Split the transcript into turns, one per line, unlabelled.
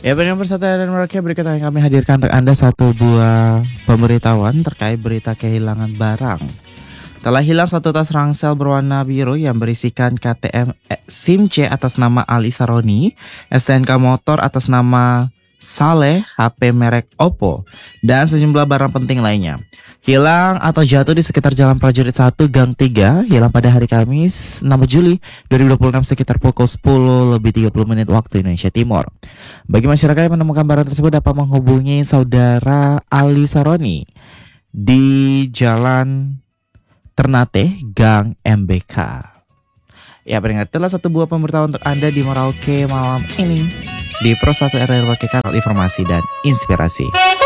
Ya, pendengar Persatuan dan Merauke, berikut yang kami hadirkan untuk Anda satu buah pemberitahuan terkait berita kehilangan barang. Telah hilang satu tas ransel berwarna biru yang berisikan KTM SIM C atas nama Ali Saroni, STNK motor atas nama Saleh, HP merek Oppo, dan sejumlah barang penting lainnya. Hilang atau jatuh di sekitar Jalan Prajurit 1 Gang 3, hilang pada hari Kamis 6 Juli 2026 sekitar pukul 10 lebih 30 menit waktu Indonesia Timur. Bagi masyarakat yang menemukan barang tersebut dapat menghubungi saudara Ali Saroni di Jalan Ternate, Gang MBK. Ya, peringatilah satu buah pemberitahuan untuk Anda di Merauke malam ini di Pro 1 RRI Merauke, kanal informasi dan inspirasi.